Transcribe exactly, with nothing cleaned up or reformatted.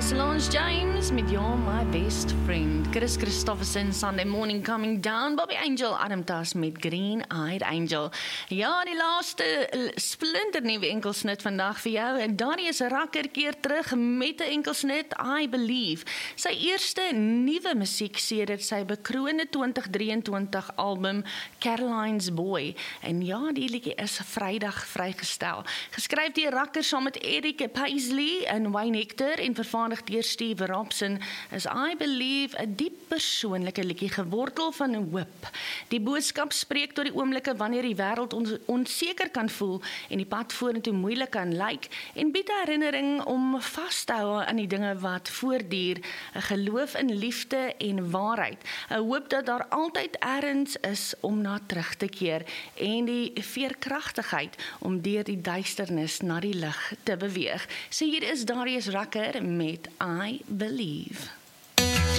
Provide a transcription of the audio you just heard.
Solange James met You're My Best Friend. Chris Christofferson, Sunday Morning Coming Down. Bobby Angel, Adam Tas met Green Eyed Angel. Ja, die laaste splinternuwe enkelsnit vandag vir jou. En Darius Rucker keer terug met 'n enkelsnit, I Believe. Sy eerste nuwe musiek sedert sy bekroonde twintig drieëntwintig album Caroline's Boy. En ja, die liedjie is Vrydag vrygestel. Geskryf deur Rucker saam met Eric Paisley en Wayne Hector en vervaardig deur Steve Robson, is I Believe 'n diep persoonlike liedjie gewortel van hoop. Die boodskap spreek tot die oomblikke wanneer die wêreld ons onseker kan voel en die pad vorentoe moeilik kan lyk, en bied 'n herinnering om vas te hou aan die dinge wat voortduur, 'n geloof in liefde en waarheid, 'n hoop dat daar altyd ergens is om na terug te keer en die veerkragtigheid om deur die duisternis na die lig te beweeg. So hier is Darius Rucker met I Believe.